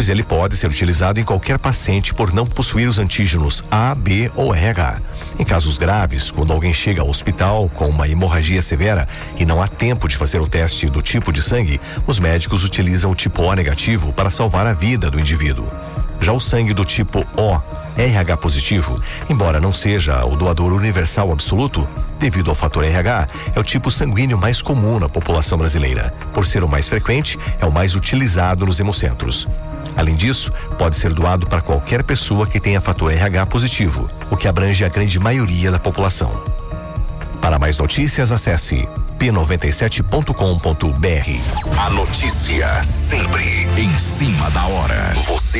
pois ele pode ser utilizado em qualquer paciente por não possuir os antígenos A, B ou RH. Em casos graves, quando alguém chega ao hospital com uma hemorragia severa e não há tempo de fazer o teste do tipo de sangue, os médicos utilizam o tipo O negativo para salvar a vida do indivíduo. Já o sangue do tipo O, RH positivo, embora não seja o doador universal absoluto, devido ao fator RH, é o tipo sanguíneo mais comum na população brasileira. Por ser o mais frequente, é o mais utilizado nos hemocentros. Além disso, pode ser doado para qualquer pessoa que tenha fator RH positivo, o que abrange a grande maioria da população. Para mais notícias, acesse p97.com.br. A notícia sempre em cima da hora. Você